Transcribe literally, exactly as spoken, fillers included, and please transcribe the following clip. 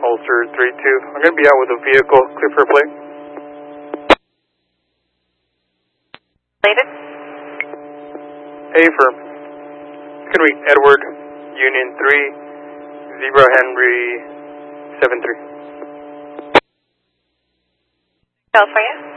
holster three two. I'm going to be out with a vehicle. Clear for a plate. David? A firm. It's going to be Edward, Union three, Zebra Henry seven three. California?